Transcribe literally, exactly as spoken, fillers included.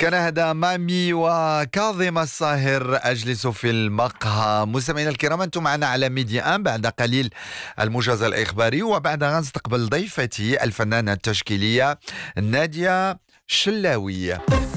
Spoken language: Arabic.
كان هذا مامي وكاظم الصاهر أجلس في المقهى. مستمعينا الكرام، أنتم معنا على ميديا أن. بعد قليل الموجز الإخباري، وبعد غنستقبل ضيفتي الفنانة التشكيلية نادية شلاوي.